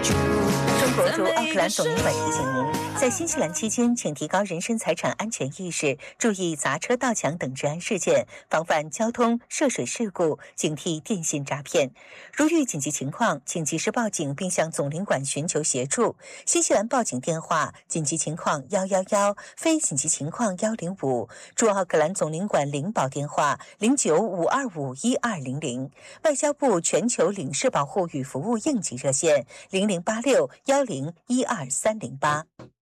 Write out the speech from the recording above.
中国驻奥克兰总领馆提醒您，在新西兰期间，请提高人身财产安全意识，注意砸车、盗抢等治安事件，防范交通涉水事故，警惕电信诈骗。如遇紧急情况，请及时报警并向总领馆寻求协助。新西兰报警电话：紧急情况111，非紧急情况105。驻奥克兰总领馆领保电话0952512200。外交部全球领事保护与服务应急热线008610123008。